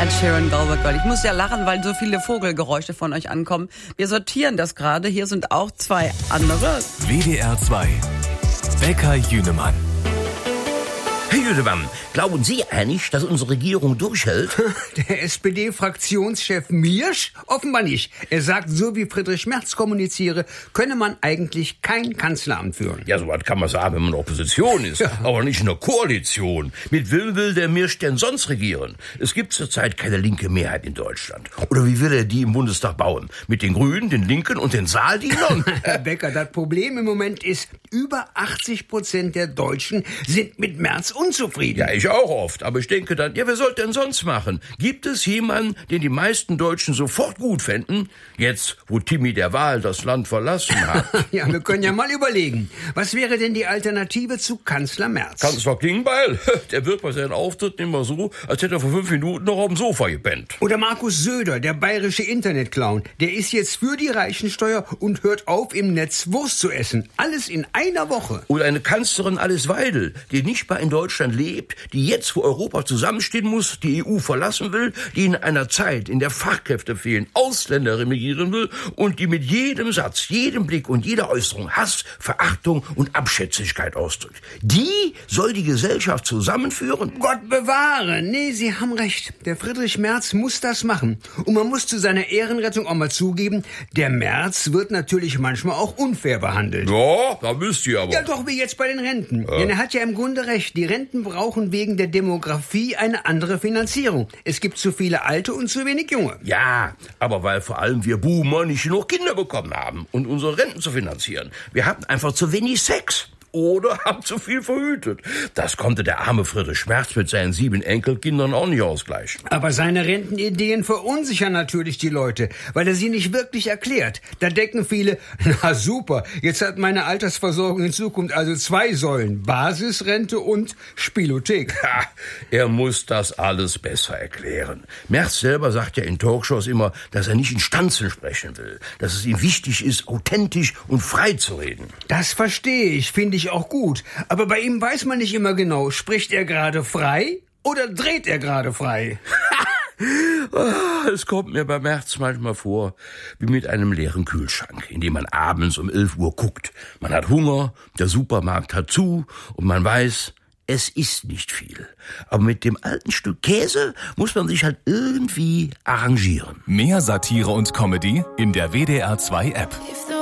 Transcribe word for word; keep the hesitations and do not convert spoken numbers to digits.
Ed Sheeran, Velvet Girl. Ich muss ja lachen, weil so viele Vogelgeräusche von euch ankommen. Wir sortieren das gerade. Hier sind auch zwei andere. W D R zwei. Becker Jünemann. Herr Jüdemann, glauben Sie eigentlich, dass unsere Regierung durchhält? Der S P D-Fraktionschef Miersch? Offenbar nicht. Er sagt, so wie Friedrich Merz kommuniziere, könne man eigentlich kein Kanzleramt führen. Ja, so was kann man sagen, wenn man Opposition ist, ja. aber nicht in einer Koalition. Mit wem will der Miersch denn sonst regieren? Es gibt zurzeit keine linke Mehrheit in Deutschland. Oder wie will er die im Bundestag bauen? Mit den Grünen, den Linken und den Saaldienern? Herr Becker, das Problem im Moment ist, über achtzig Prozent der Deutschen sind mit Merz unzufrieden. Ja, ich auch oft. Aber ich denke dann, ja, wer sollte denn sonst machen? Gibt es jemanden, den die meisten Deutschen sofort gut fänden? Jetzt, wo Timmy der Wahl das Land verlassen hat. Ja, wir können ja mal überlegen. Was wäre denn die Alternative zu Kanzler Merz? Kanzler Klingbeil? Der wird bei seinen Auftritten immer so, als hätte er vor fünf Minuten noch auf dem Sofa gepennt. Oder Markus Söder, der bayerische Internetclown. Der ist jetzt für die Reichensteuer und hört auf, im Netz Wurst zu essen. Alles in einer Woche. Oder eine Kanzlerin Alice Weidel, die nicht mal in Deutschland lebt, die jetzt, wo Europa zusammenstehen muss, die E U verlassen will, die in einer Zeit, in der Fachkräfte fehlen, Ausländer regieren will und die mit jedem Satz, jedem Blick und jeder Äußerung Hass, Verachtung und Abschätzigkeit ausdrückt. Die soll die Gesellschaft zusammenführen? Gott bewahre! Nee, Sie haben recht. Der Friedrich Merz muss das machen. Und man muss zu seiner Ehrenrettung auch mal zugeben, der Merz wird natürlich manchmal auch unfair behandelt. Ja, da müsst ihr aber. Ja, doch wie jetzt bei den Renten. Ja. Denn er hat ja im Grunde recht. Die Renten brauchen wegen der Demografie eine andere Finanzierung. Es gibt zu viele Alte und zu wenig Junge. Ja, aber weil vor allem wir Boomer nicht genug Kinder bekommen haben, um unsere Renten zu finanzieren. Wir hatten einfach zu wenig Sex. Oder haben zu viel verhütet. Das konnte der arme Friedrich Merz mit seinen sieben Enkelkindern auch nicht ausgleichen. Aber seine Rentenideen verunsichern natürlich die Leute, weil er sie nicht wirklich erklärt. Da denken viele, na super, jetzt hat meine Altersversorgung in Zukunft also zwei Säulen, Basisrente und Spielothek. Ha, er muss das alles besser erklären. Merz selber sagt ja in Talkshows immer, dass er nicht in Stanzen sprechen will, dass es ihm wichtig ist, authentisch und frei zu reden. Das verstehe ich, finde ich auch gut. Aber bei ihm weiß man nicht immer genau, spricht er gerade frei oder dreht er gerade frei? Es kommt mir bei Merz manchmal vor, wie mit einem leeren Kühlschrank, in dem man abends um elf Uhr guckt. Man hat Hunger, der Supermarkt hat zu und man weiß, es ist nicht viel. Aber mit dem alten Stück Käse muss man sich halt irgendwie arrangieren. Mehr Satire und Comedy in der W D R zwei App.